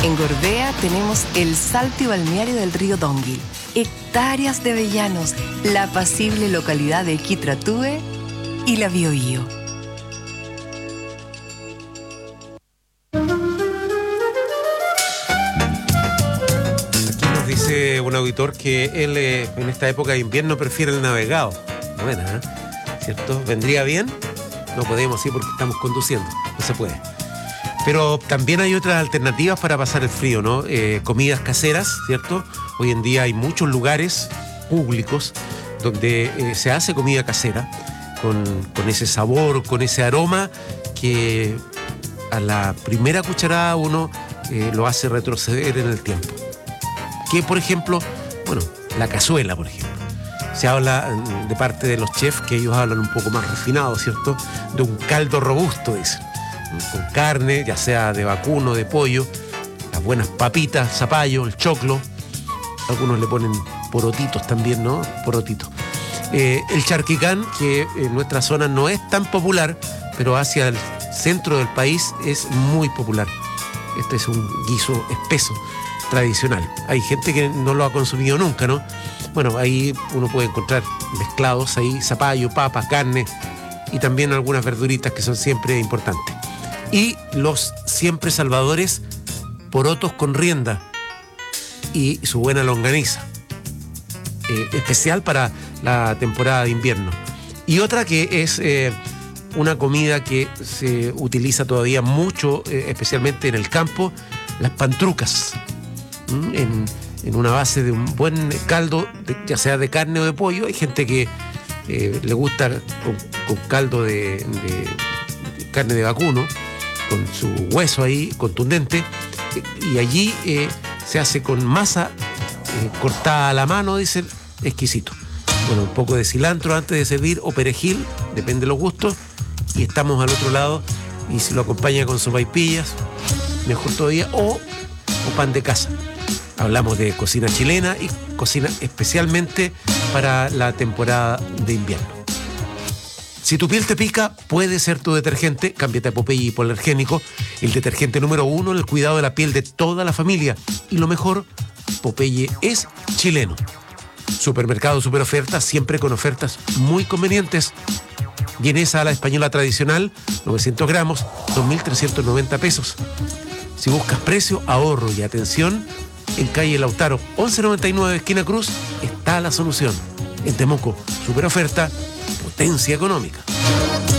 En Gorbea tenemos el salto y balneario del río Donguil, hectáreas de avellanos, la apacible localidad de Quitratúe y la Biobío. Aquí nos dice un auditor que él en esta época de invierno prefiere el navegado. Bueno, ¿cierto? ¿Vendría bien? No podemos, sí, porque estamos conduciendo, no se puede. Pero también hay otras alternativas para pasar el frío, ¿no? Comidas caseras, ¿cierto? Hoy en día hay muchos lugares públicos donde se hace comida casera con ese sabor, con ese aroma que a la primera cucharada uno lo hace retroceder en el tiempo. Que, por ejemplo, bueno, la cazuela, por ejemplo. Se habla de parte de los chefs, que ellos hablan un poco más refinado, ¿cierto? De un caldo robusto, dicen. Con carne, ya sea de vacuno, de pollo, las buenas papitas, zapallo, el choclo. Algunos le ponen porotitos también, ¿no? Porotitos. El charquicán, que en nuestra zona no es tan popular, pero hacia el centro del país es muy popular. Este es un guiso espeso, tradicional. Hay gente que no lo ha consumido nunca, ¿no? Bueno, ahí uno puede encontrar mezclados ahí zapallo, papa, carne y también algunas verduritas que son siempre importantes. Y los siempre salvadores, porotos con rienda y su buena longaniza, especial para la temporada de invierno. Y otra que es una comida que se utiliza todavía mucho, especialmente en el campo, las pantrucas, en una base de un buen caldo, ya sea de carne o de pollo. Hay gente que le gusta con caldo de carne de vacuno, con su hueso ahí contundente, y allí se hace con masa cortada a la mano, dicen, exquisito. Bueno, un poco de cilantro antes de servir, o perejil, depende de los gustos, y estamos al otro lado, y si lo acompaña con sopaipillas, mejor todavía, o pan de casa. Hablamos de cocina chilena y cocina especialmente para la temporada de invierno. Si tu piel te pica, puede ser tu detergente. Cámbiate a Popeye Hipoalergénico, el detergente número 1 en el cuidado de la piel de toda la familia. Y lo mejor, Popeye es chileno. Supermercado Super Ofertas, siempre con ofertas muy convenientes. Vienesa a la española tradicional, 900 gramos, 2.390 pesos. Si buscas precio, ahorro y atención, en calle Lautaro, 1199, esquina Cruz, está la solución. En Temuco, super oferta, potencia económica.